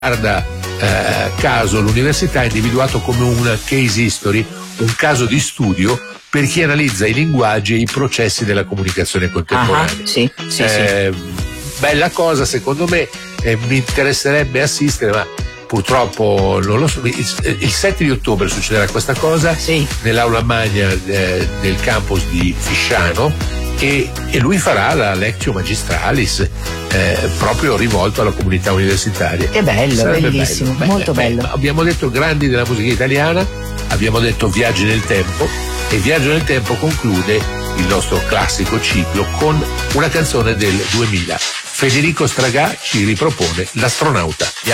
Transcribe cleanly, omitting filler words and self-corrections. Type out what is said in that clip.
guarda caso l'università ha individuato come un case history, un caso di studio per chi analizza i linguaggi e i processi della comunicazione contemporanea. Sì. Bella cosa, secondo me, mi interesserebbe assistere, ma purtroppo non lo so. Il 7 di ottobre succederà questa cosa nell'aula magna del campus di Fisciano, e lui farà la Lectio Magistralis proprio rivolto alla comunità universitaria. Che bello, sarebbe bellissimo, molto bello. Abbiamo detto grandi della musica italiana, abbiamo detto viaggi nel tempo, e Viaggio nel tempo conclude il nostro classico ciclo con una canzone del 2000. Federico Stragà ci ripropone L'astronauta.